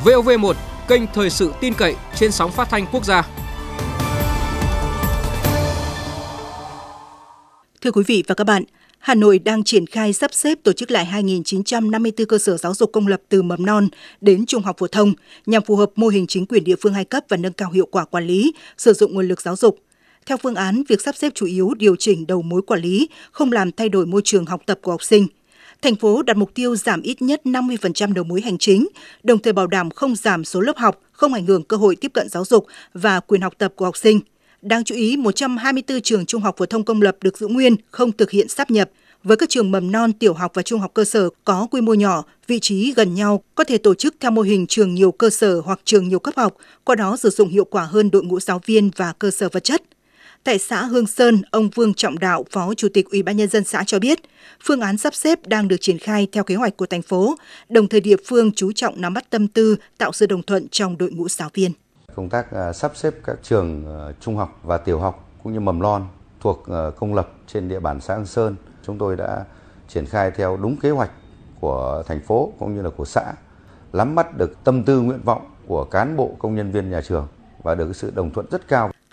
VOV1, kênh thời sự tin cậy trên sóng phát thanh quốc gia. Thưa quý vị và các bạn, Hà Nội đang triển khai sắp xếp tổ chức lại 2.954 cơ sở giáo dục công lập từ mầm non đến trung học phổ thông nhằm phù hợp mô hình chính quyền địa phương hai cấp và nâng cao hiệu quả quản lý, sử dụng nguồn lực giáo dục. Theo phương án, việc sắp xếp chủ yếu điều chỉnh đầu mối quản lý, không làm thay đổi môi trường học tập của học sinh. Thành phố đặt mục tiêu giảm ít nhất 50% đầu mối hành chính, đồng thời bảo đảm không giảm số lớp học, không ảnh hưởng cơ hội tiếp cận giáo dục và quyền học tập của học sinh. Đáng chú ý, 124 trường trung học phổ thông công lập được giữ nguyên, không thực hiện sáp nhập. Với các trường mầm non, tiểu học và trung học cơ sở có quy mô nhỏ, vị trí gần nhau, có thể tổ chức theo mô hình trường nhiều cơ sở hoặc trường nhiều cấp học, qua đó sử dụng hiệu quả hơn đội ngũ giáo viên và cơ sở vật chất. Tại xã Hương Sơn, ông Vương Trọng Đạo, Phó Chủ tịch Ủy ban Nhân dân xã cho biết, phương án sắp xếp đang được triển khai theo kế hoạch của thành phố, đồng thời địa phương chú trọng nắm bắt tâm tư, tạo sự đồng thuận trong đội ngũ giáo viên. Công tác sắp xếp các trường trung học và tiểu học cũng như mầm non thuộc công lập trên địa bàn xã Hương Sơn, chúng tôi đã triển khai theo đúng kế hoạch của thành phố cũng như là của xã, nắm bắt được tâm tư nguyện vọng của cán bộ công nhân viên nhà trường và được sự đồng thuận rất cao